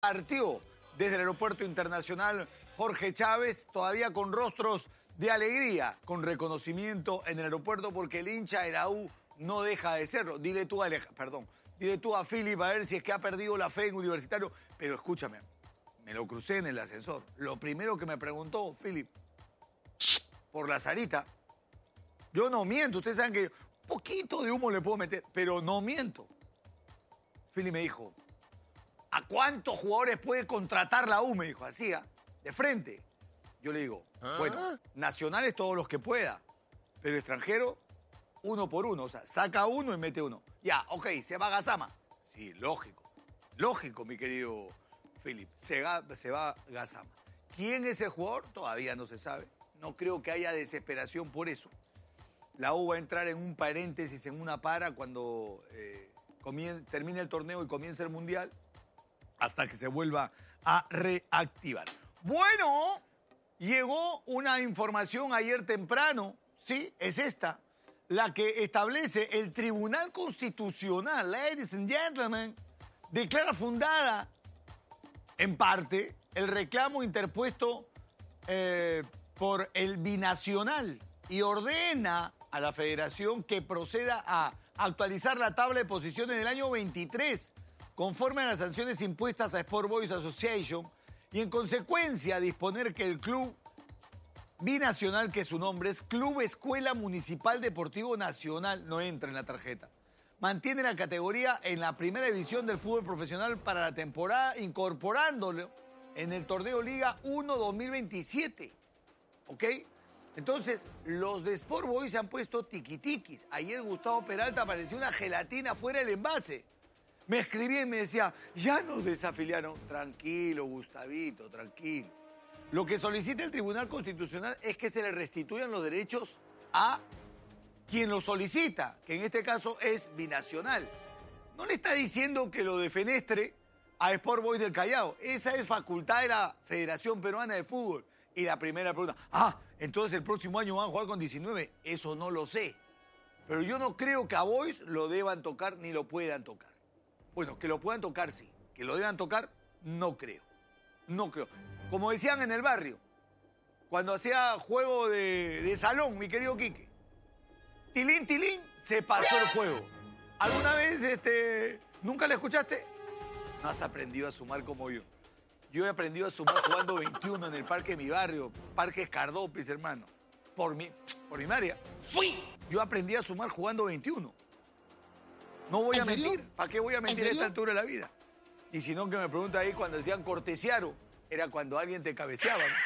Partió desde el aeropuerto internacional Jorge Chávez, todavía con rostros de alegría, con reconocimiento en el aeropuerto, porque el hincha de la U no deja de serlo. Dile tú a Philip a ver si es que ha perdido la fe en Universitario. Pero escúchame, me lo crucé en el ascensor. Lo primero que me preguntó, Philip, por la Sarita. Yo no miento, ustedes saben que un poquito de humo le puedo meter, pero no miento. Philip me dijo, ¿a cuántos jugadores puede contratar la U? Me dijo, así, de frente. Yo le digo, bueno, nacionales todos los que pueda, pero extranjero, uno por uno. O sea, saca uno y mete uno. Ya, ok, ¿se va Gassama? Sí, lógico. Lógico, mi querido Philip. Se va Gassama. ¿Quién es el jugador? Todavía no se sabe. No creo que haya desesperación por eso. La U va a entrar en un paréntesis, en una para, cuando termine el torneo y comience el Mundial, hasta que se vuelva a reactivar. Bueno, llegó una información ayer temprano, sí, es esta, la que establece el Tribunal Constitucional, ladies and gentlemen, declara fundada, en parte, el reclamo interpuesto por el Binacional y ordena a la Federación que proceda a actualizar la tabla de posiciones del año 23, conforme a las sanciones impuestas a Sport Boys Association, y en consecuencia disponer que el club binacional, que su nombre es Club Escuela Municipal Deportivo Nacional, no entra en la tarjeta, mantiene la categoría en la primera división del fútbol profesional para la temporada, incorporándolo en el torneo Liga 1 2027. ¿Ok? Entonces, los de Sport Boys se han puesto tiquitiquis. Ayer Gustavo Peralta parecía una gelatina fuera del envase. Me escribía y me decía, ya nos desafiliaron. Tranquilo, Gustavito, tranquilo. Lo que solicita el Tribunal Constitucional es que se le restituyan los derechos a quien lo solicita, que en este caso es Binacional. No le está diciendo que lo defenestre a Sport Boys del Callao. Esa es facultad de la Federación Peruana de Fútbol. Y la primera pregunta, entonces el próximo año van a jugar con 19. Eso no lo sé. Pero yo no creo que a Boys lo deban tocar ni lo puedan tocar. Bueno, que lo puedan tocar sí. Que lo deban tocar, no creo. No creo. Como decían en el barrio, cuando hacía juego de salón, mi querido Quique, tilín, tilín, se pasó el juego. ¿Alguna vez nunca le escuchaste? No has aprendido a sumar como yo. Yo he aprendido a sumar jugando 21 en el parque de mi barrio, Parque Escardopis, hermano. Por mi María. Yo aprendí a sumar jugando 21. No voy a mentir. ¿Para qué voy a mentir a esta altura de la vida? Y si no, que me pregunta ahí cuando decían cortesiaro, era cuando alguien te cabeceaba, ¿no?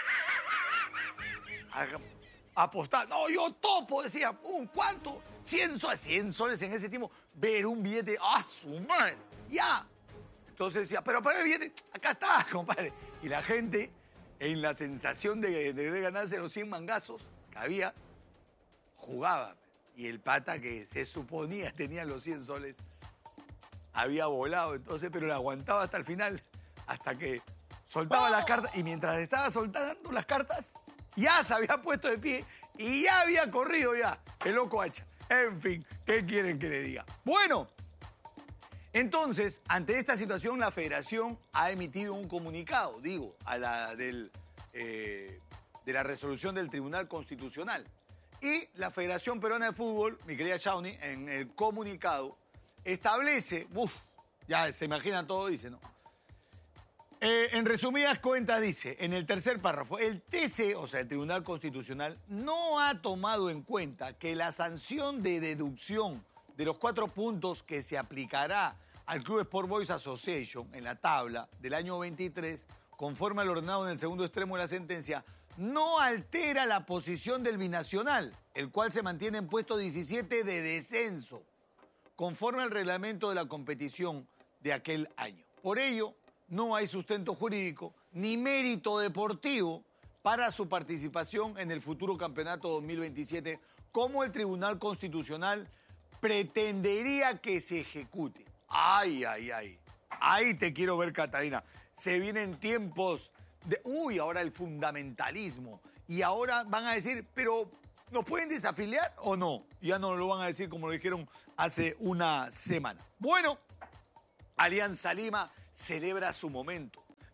Apostar. No, yo topo, decía. ¿Cuánto? 100 soles. 100 soles en ese tiempo. Ver un billete. ¡Su madre! ¡Ya! Entonces decía, pero para el billete, acá está, compadre. Y la gente, en la sensación de ganarse los 100 mangazos que había, jugaba. Y el pata que se suponía tenía los 100 soles, había volado entonces, pero le aguantaba hasta el final, hasta que soltaba las cartas. Y mientras estaba soltando las cartas, ya se había puesto de pie y ya había corrido ya, el loco hacha. En fin, ¿qué quieren que le diga? Bueno, entonces, ante esta situación, la Federación ha emitido un comunicado, de la resolución del Tribunal Constitucional. Y la Federación Peruana de Fútbol, mi querida Shawnee, en el comunicado, establece, ya se imaginan todo, dice, ¿no? En resumidas cuentas, dice, en el tercer párrafo, el TC, o sea, el Tribunal Constitucional, no ha tomado en cuenta que la sanción de deducción de los 4 puntos que se aplicará al Club Sport Boys Association en la tabla del año 23, conforme al ordenado en el segundo extremo de la sentencia, no altera la posición del Binacional, el cual se mantiene en puesto 17 de descenso, conforme al reglamento de la competición de aquel año. Por ello, no hay sustento jurídico ni mérito deportivo para su participación en el futuro campeonato 2027, como el Tribunal Constitucional pretendería que se ejecute. Ay. Ahí te quiero ver, Catalina. Se vienen tiempos de... ahora el fundamentalismo. Y ahora van a decir, pero ¿nos pueden desafiliar o no? Ya no lo van a decir como lo dijeron hace una semana. Bueno, Alianza Lima celebra su momento.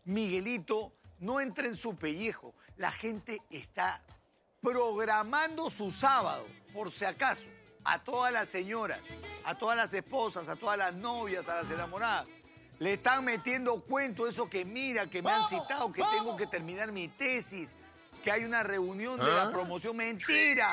Miguelito no entra en su pellejo. La gente está programando su sábado, por si acaso, a todas las señoras, a todas las esposas, a todas las novias, a las enamoradas. Le están metiendo cuento eso que mira, que me han citado, que tengo que terminar mi tesis, que hay una reunión de la promoción. ¡Mentira!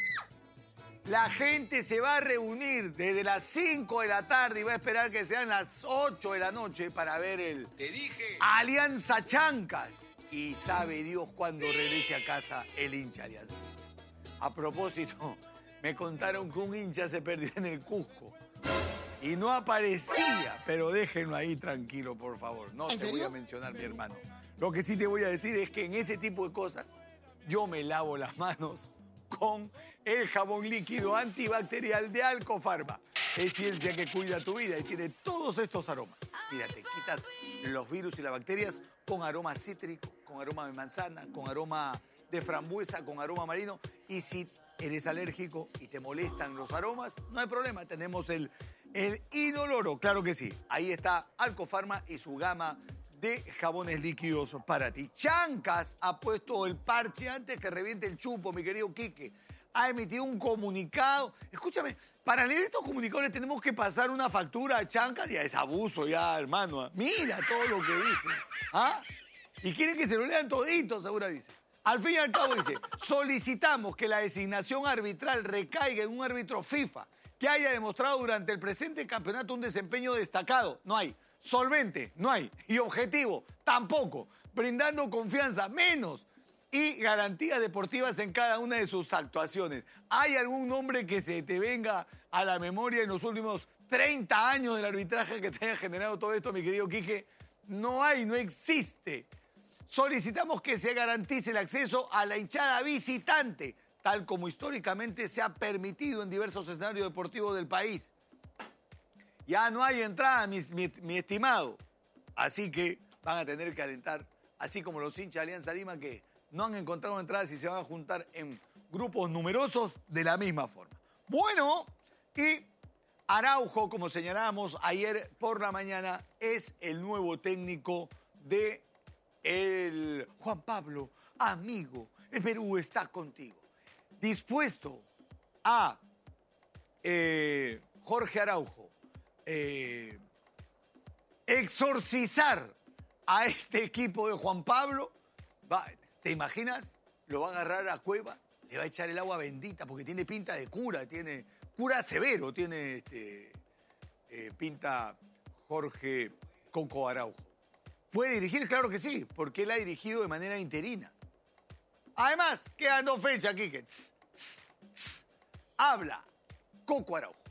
La gente se va a reunir desde las 5 de la tarde y va a esperar que sean las 8 de la noche para ver el Te dije. Alianza Chancas. Y sabe Dios cuándo regrese a casa el hincha Alianza. A propósito, me contaron que un hincha se perdió en el Cusco. Y no aparecía, pero déjenlo ahí tranquilo, por favor. No te voy a mencionar, mi hermano. Lo que sí te voy a decir es que en ese tipo de cosas yo me lavo las manos con el jabón líquido antibacterial de Alcofarma. Es ciencia que cuida tu vida y tiene todos estos aromas. Mira, te quitas los virus y las bacterias con aroma cítrico, con aroma de manzana, con aroma de frambuesa, con aroma marino. Y si eres alérgico y te molestan los aromas, no hay problema. Tenemos el inoloro, claro que sí. Ahí está Alcofarma y su gama de jabones líquidos para ti. Chancas ha puesto el parche antes que reviente el chupo, mi querido Quique. Ha emitido un comunicado. Escúchame, para leer estos comunicados le tenemos que pasar una factura a Chancas. Ya es abuso, ya, hermano. Mira todo lo que dice. ¿Ah? Y quieren que se lo lean toditos, seguro dice. Al fin y al cabo dice, solicitamos que la designación arbitral recaiga en un árbitro FIFA que haya demostrado durante el presente campeonato un desempeño destacado. No hay. Solvente, no hay. Y objetivo, tampoco. Brindando confianza, menos. Y garantías deportivas en cada una de sus actuaciones. ¿Hay algún nombre que se te venga a la memoria en los últimos 30 años del arbitraje que te haya generado todo esto, mi querido Quique? No hay, no existe. Solicitamos que se garantice el acceso a la hinchada visitante, tal como históricamente se ha permitido en diversos escenarios deportivos del país. Ya no hay entrada, mi estimado. Así que van a tener que alentar, así como los hinchas de Alianza Lima que no han encontrado entradas y se van a juntar en grupos numerosos de la misma forma. Bueno, y Araujo, como señalábamos ayer por la mañana, es el nuevo técnico de el Juan Pablo, amigo, el Perú está contigo. Dispuesto a Jorge Araujo exorcizar a este equipo de Juan Pablo, ¿te imaginas? Lo va a agarrar a Cueva, le va a echar el agua bendita porque tiene pinta de cura, tiene cura severo, tiene pinta Jorge Coco Araujo. ¿Puede dirigir? Claro que sí, porque él ha dirigido de manera interina. Además, quedan 2 fechas aquí que habla Coco Araujo.